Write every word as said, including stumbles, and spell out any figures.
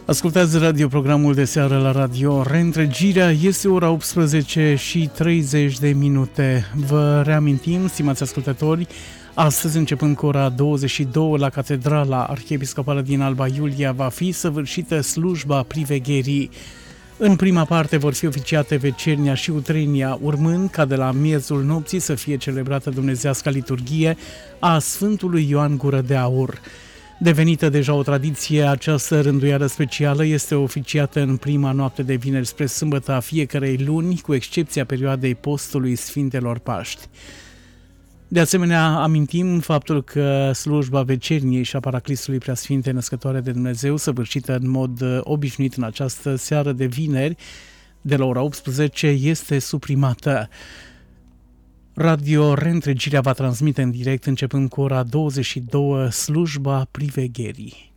Ascultați radioprogramul de seară la radio Reîntregirea. Este ora optsprezece și treizeci de minute. Vă reamintim, stimați ascultători, astăzi, începând cu ora douăzeci și două, la Catedrala Arhiepiscopală din Alba Iulia va fi săvârșită slujba privegherii. În prima parte vor fi oficiate vecernia și utrenia, urmând ca de la miezul nopții să fie celebrată dumnezeasca liturghie a Sfântului Ioan Gură de Aur. Devenită deja o tradiție, această rânduială specială este oficiată în prima noapte de vineri spre sâmbătă a fiecărei luni, cu excepția perioadei postului Sfintelor Paști. De asemenea, amintim faptul că slujba vecerniei și a Paraclisului Preasfinte Născătoare de Dumnezeu, săvârșită în mod obișnuit în această seară de vineri, de la ora optsprezece, este suprimată. Radio Reîntregirea va transmite în direct, începând cu ora douăzeci și două, slujba privegherii.